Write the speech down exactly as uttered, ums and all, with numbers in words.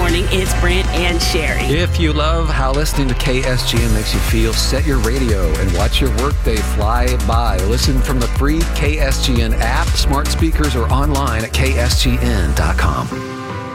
morning. It's Brent and Sherry. If you love how listening to K S G N makes you feel, set your radio and watch your workday fly by. Listen from the free K S G N app, smart speakers, or online at K S G N dot com.